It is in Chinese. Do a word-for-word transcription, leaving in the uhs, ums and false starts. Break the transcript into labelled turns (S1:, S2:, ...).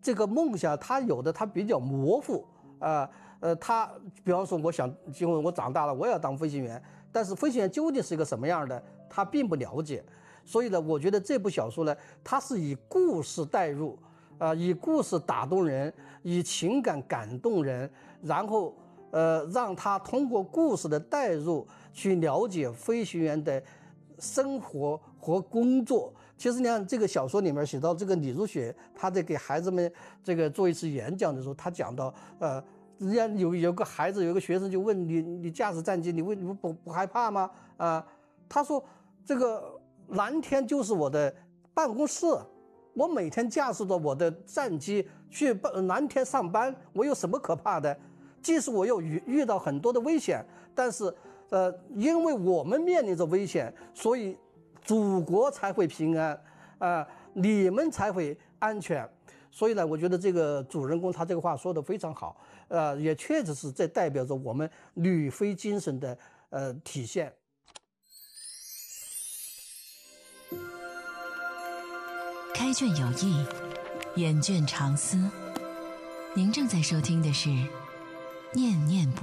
S1: 这个梦想他有的他比较模糊啊。呃，他比方说，我想今后我长大了，我也要当飞行员，但是飞行员究竟是一个什么样的，他并不了解。所以呢，我觉得这部小说呢，它是以故事带入，啊、呃，以故事打动人，以情感感动人，然后呃，让他通过故事的带入去了解飞行员的生活和工作。其实你看这个小说里面写到这个李如雪，她在给孩子们这个做一次演讲的时候，她讲到呃。人家有有个孩子，有个学生就问你：“你驾驶战机，你为你不不害怕吗？”啊、呃，他说：“这个蓝天就是我的办公室，我每天驾驶着我的战机去蓝天上班，我有什么可怕的？即使我有遇遇到很多的危险，但是呃，因为我们面临着危险，所以祖国才会平安啊、呃，你们才会安全。”所以呢，我觉得这个主人公他这个话说得非常好，呃，也确实是这代表着我们旅飞精神的呃体现。
S2: 开卷有益，眼卷长思。您正在收听的是《念念不